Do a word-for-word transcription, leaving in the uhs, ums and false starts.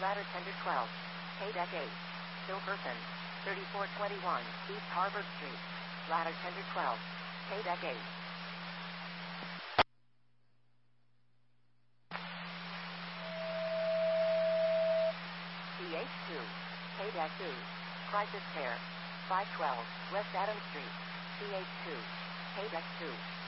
ladder tender twelve, K-deck eight, Silverton, thirty-four twenty-one, East Harvard Street, ladder tender twelve, K-deck eight. C H two, K-deck two, Crisis Care, five twelve, West Adams Street, C H two, K-deck two.